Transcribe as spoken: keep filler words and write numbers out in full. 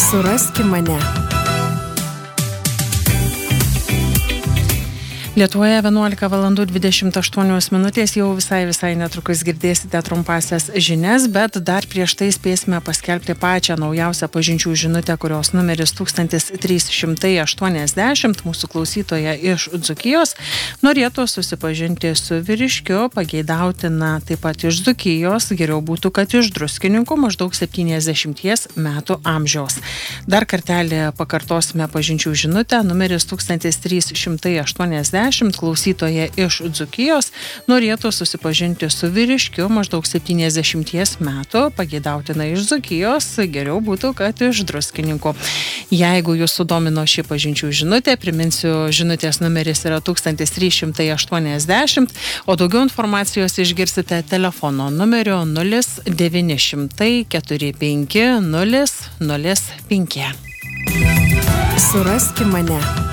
Suraski mane. Lietuvoje vienuolika valandų dvidešimt aštuonios minutės, jau visai visai netrukus girdėsite trumpasias žinias, bet dar prieš tai spėsime paskelbti pačią naujausią pažinčių žinutę, kurios numeris tūkstantis trys šimtai aštuoniasdešimt. Mūsų klausytoja iš Dzūkijos norėtų susipažinti su vyriškiu, pageidautina taip pat iš Dzūkijos, geriau būtų, kad iš Druskininkų, maždaug septyniasdešimties metų amžiaus. Dar kartelį pakartosime pažinčių žinutę, numeris tūkstantis trys šimtai aštuoniasdešimt. Klausytoja iš Dzūkijos norėtų susipažinti su vyriškiu, maždaug septyniasdešimties metų, pageidautina iš Dzūkijos, geriau būtų, kad iš Druskininkų. Jeigu jūs sudomino šį pažinčių žinutę, priminsiu, žinutės numeris yra tūkstantis trys šimtai aštuoniasdešimt, o daugiau informacijos išgirsite telefono numeriu nulis devyni šimtai keturi penki nulis nulis penki. Suraski mane.